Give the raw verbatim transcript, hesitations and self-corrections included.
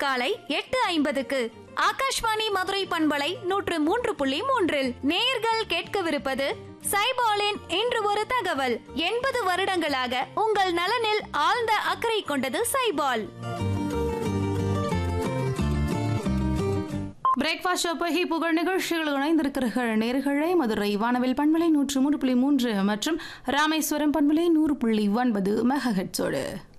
காலை எட்டு ஐம்பதுக்கு ஆகாஷ்வாணி மதுரை பண்பலை நூற்று மூன்று புள்ளி மூன்றில் நேயர்கள் கேட்கவிருப்பது சைபாலின் இன்று ஒரு தகவல். எண்பது வருடங்களாக உங்கள் நலனில் ஆழ்ந்த அக்கறை கொண்டது சைபால். பிரேக்ஃபாஸ்ட் ஷோப்பகி புகழ் நிகழ்ச்சிகள் இணைந்திருக்கிறீர்கள் நேர்களை. மதுரை வானவில் பண்பலை நூற்று மூன்று புள்ளி மூன்று மற்றும் ராமேஸ்வரம் பண்பலை நூறு புள்ளி ஒன்பது மெகாஹெட்ஸோடு.